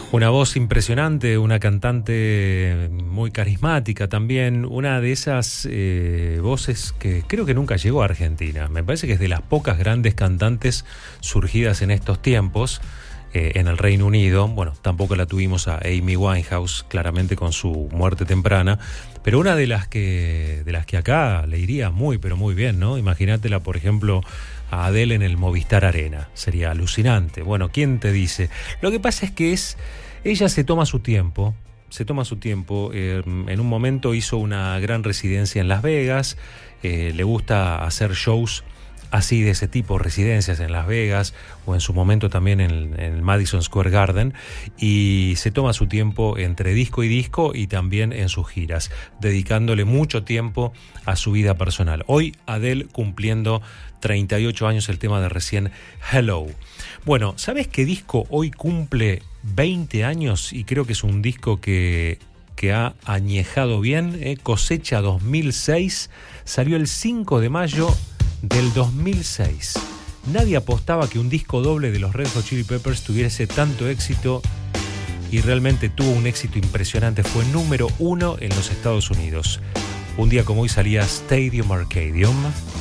Una voz impresionante, una cantante muy carismática también, una de esas voces que creo que nunca llegó a Argentina. Me parece que es de las pocas grandes cantantes surgidas en estos tiempos en el Reino Unido. Bueno, tampoco la tuvimos a Amy Winehouse, claramente con su muerte temprana, pero una de las que acá le iría muy, pero muy bien, ¿no? Imagínatela, por ejemplo, a Adele en el Movistar Arena. Sería alucinante. Bueno, ¿quién te dice? Lo que pasa es que ella se toma su tiempo. En un momento hizo una gran residencia en Las Vegas. Le gusta hacer shows así de ese tipo, residencias en Las Vegas o en su momento también en el Madison Square Garden, y se toma su tiempo entre disco y disco y también en sus giras, dedicándole mucho tiempo a su vida personal. Hoy Adele cumpliendo 38 años, el tema de recién, Hello. Bueno, ¿sabes qué disco hoy cumple 20 años? Y creo que es un disco que ha añejado bien, Cosecha 2006, salió el 5 de mayo del 2006. Nadie apostaba que un disco doble de los Red Hot Chili Peppers tuviese tanto éxito, y realmente tuvo un éxito impresionante. Fue número 1 en los Estados Unidos. Un día como hoy salía Stadium Arcadium.